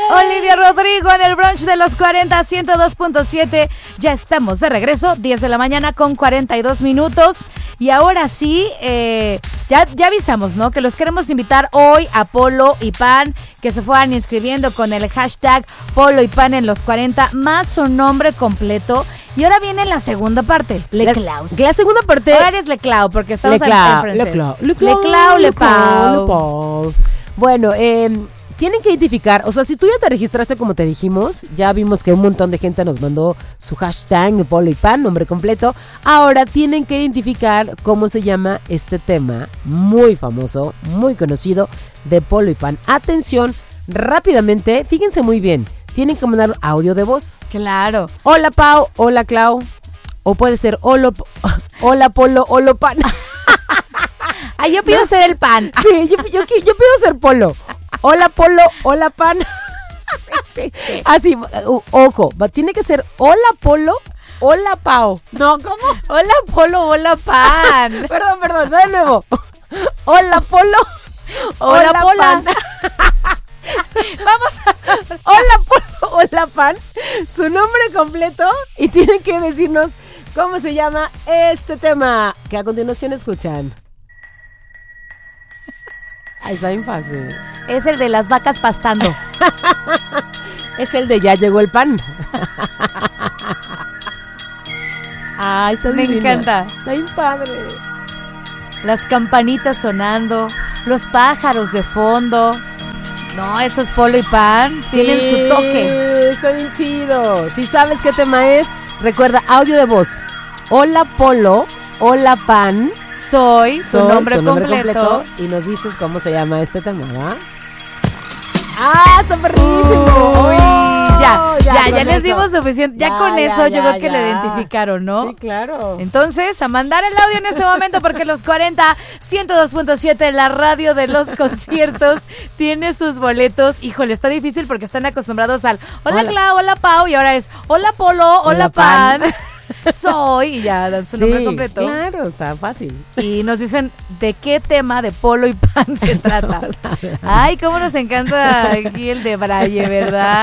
Olivia Rodrigo en el brunch de los 40, 102.7. Ya estamos de regreso, 10 de la mañana con 42 minutos. Y ahora sí, ya avisamos, ¿no? Que los queremos invitar hoy a Polo y Pan, que se fueran inscribiendo con el hashtag Polo y Pan en los 40, más su nombre completo. Y ahora viene la segunda parte, Leclaus. La segunda parte. Ahora eres Leclau, porque estamos en francés. Leclau. Bueno, tienen que identificar, o sea, si tú ya te registraste como te dijimos, ya vimos que un montón de gente nos mandó su hashtag Polo y Pan, nombre completo. Ahora tienen que identificar cómo se llama este tema muy famoso, muy conocido de Polo y Pan. Atención, rápidamente, fíjense muy bien, tienen que mandar audio de voz. Claro. Hola Pau, hola Clau, o puede ser hola Polo, hola Pan. Ay, yo pido ser el Pan. Sí, yo pido ser Polo. Hola Polo, hola Pan. Sí. Así, ojo, tiene que ser hola Polo, hola Pau. No, ¿cómo? Hola Polo, hola Pan. Perdón, de nuevo. Hola Polo, hola Pan. Vamos a... Hola Polo, hola Pan. Su nombre completo y tienen que decirnos cómo se llama este tema que a continuación escuchan. Ahí está bien fácil. Es el de las vacas pastando. Es el de ya llegó el pan. Ay, está divino. Me encanta. Está bien padre. Las campanitas sonando, los pájaros de fondo. No, eso es Polo y Pan. Tienen Sí, su toque. Está bien chido. Si sabes qué tema es, recuerda audio de voz. Hola Polo, hola Pan. Soy tu nombre completo. Y nos dices cómo se llama este tema, ¿va? ¡Ah, está perrísimo! Ya les dimos suficiente. Ya con eso yo creo que lo identificaron, ¿no? Sí, claro. Entonces, a mandar el audio en este momento porque los 40, 102.7, la radio de los conciertos, tiene sus boletos. Híjole, está difícil porque están acostumbrados al hola Clau, hola Pau, y ahora es hola Polo, hola Pan. Soy, y ya dan su nombre completo. Claro, está fácil. Y nos dicen de qué tema de Polo y Pan se trata. Ay, cómo nos encanta aquí el de Braille, ¿verdad?